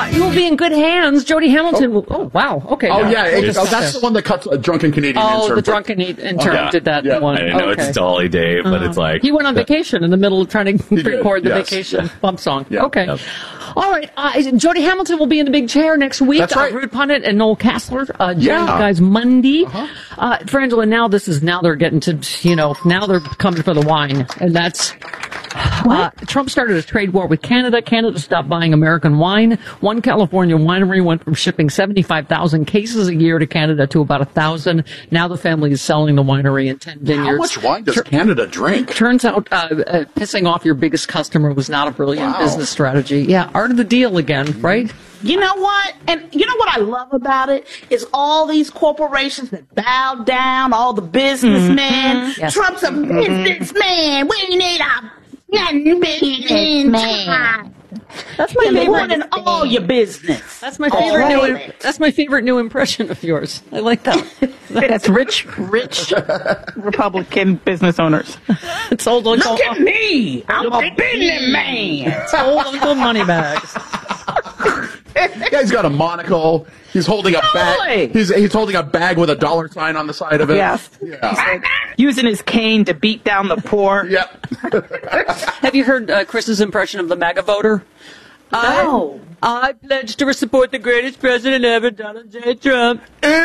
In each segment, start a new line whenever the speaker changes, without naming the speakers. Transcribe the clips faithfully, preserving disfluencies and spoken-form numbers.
Uh, you will be in good hands. Jody Hamilton will... Oh, wow. Okay.
Oh,
no.
yeah. It, oh, that's the one that cuts a drunken Canadian
Oh,
intern.
the drunken intern
yeah.
did that
yeah.
one.
I know
okay.
it's Dolly Dave, but
uh,
it's like...
He went on vacation in the middle of trying to record the
yes.
vacation
yeah.
bump song.
Yeah.
Okay.
Yep.
All right. Uh, Jody Hamilton will be in the big chair next week.
That's right.
Uh, Rude Pundit and Noel Castler. Uh,
Yeah.
you guys Monday.
Uh-huh.
Uh, Frangela, now this is, now they're getting to, you know, now they're coming for the wine. And that's... Uh, Trump started a trade war with Canada. Canada stopped buying American wine. One California winery went from shipping seventy-five thousand cases a year to Canada to about one thousand. Now the family is selling the winery in ten vineyards.
How much wine does Canada drink?
Turns out uh, uh, pissing off your biggest customer was not a brilliant
Wow.
business strategy. Yeah, art of the deal again, right?
You know what? And you know what I love about it is all these corporations that bow down, all the businessmen.
Mm-hmm. Yes.
Trump's a businessman. We need a businessman.
That's my
And
favorite.
running all your business.
That's my
All
favorite
of
new.
it.
That's my favorite new impression of yours. I like that.
That's rich, rich Republican business owners.
It's old Uncle.
Look at me. I'm a businessman.
It's old Uncle Moneybags.
Yeah, he's got a monocle. He's holding a bag.
Totally.
He's he's holding a bag with a dollar sign on the side of it.
Yes.
Yeah.
Using his cane to beat down the poor.
Yep.
Have you heard uh, Chris's impression of the MAGA voter?
No.
I, I pledge to support the greatest president ever, Donald J. Trump.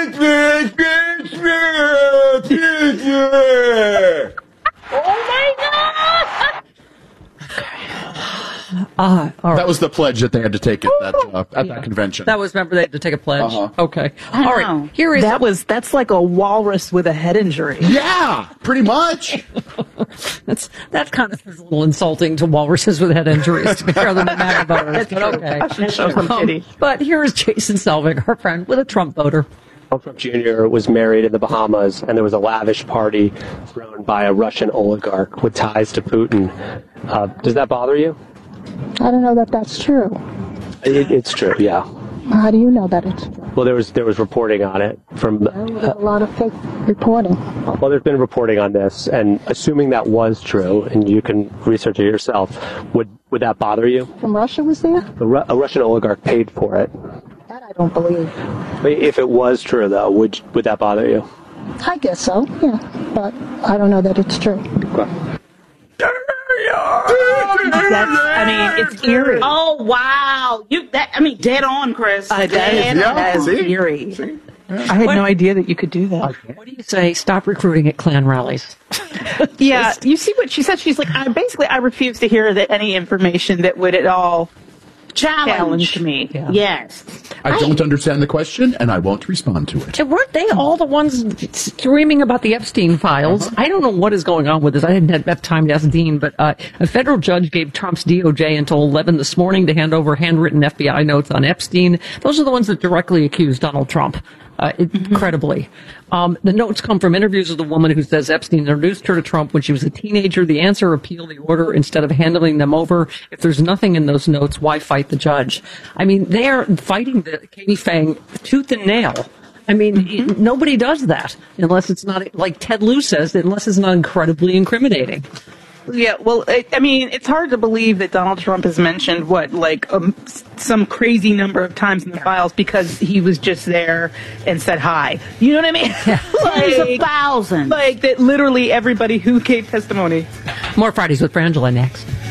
Oh my God.
Ah, all right.
That was the pledge that they had to take at that uh, at that convention.
That was, remember, they had to take a pledge.
Uh-huh.
Okay.
I
All
know.
right. Here is
That was that's like a walrus with a head injury.
Yeah, pretty much.
that's that kind of is a little insulting to walruses with head injuries to be fair than the MAGA voters. But okay.
I should show some
Um,
pity.
but here is Jason Selvig, our friend, with a Trump voter.
Donald Trump Junior was married in the Bahamas, and there was a lavish party thrown by a Russian oligarch with ties to Putin. Uh, does that bother you?
I don't know that that's true.
It, it's true, yeah.
How do you know that it's true?
Well, there was there was reporting on it from.
There was a lot of fake reporting.
Well, there's been reporting on this, and assuming that was true, and you can research it yourself, would would that bother you?
From Russia was there?
A, Ru- a Russian oligarch paid for it.
That I don't believe.
If it was true, though, would would that bother you?
I guess so, yeah. But I don't know that it's true.
That's, I mean, it's eerie.
Oh wow. You that I mean dead on, Chris.
Uh, that is,
Dead
Yeah,
that is
see?
eerie. I had no idea that you could do that.
What do you say? Stop recruiting at Klan rallies.
Yeah, you see what she said? She's like, I basically, I refuse to hear that any information that would at all
Challenge.
challenge me.
Yeah.
Yes.
I don't understand the question, and I won't respond to it.
And weren't they all the ones screaming about the Epstein files?
Uh-huh.
I don't know what is going on with this. I didn't have time to ask Dean, but uh, a federal judge gave Trump's D O J until eleven this morning to hand over handwritten F B I notes on Epstein. Those are the ones that directly accuse Donald Trump. Uh, incredibly. Um, the notes come from interviews with a woman who says Epstein introduced her to Trump when she was a teenager. The answer, appeal the order instead of handling them over. If there's nothing in those notes, why fight the judge? I mean, they are fighting the Katie Fang tooth and nail. I mean, it, nobody does that unless it's not, like Ted Lieu says, unless it's not incredibly incriminating.
Yeah, well, I, I mean, it's hard to believe that Donald Trump has mentioned what, like, um, s- some crazy number of times in the files because he was just there and said hi. You know what I mean?
There's a
like,
thousand.
like that literally everybody who gave testimony.
More Fridays with Frangela next.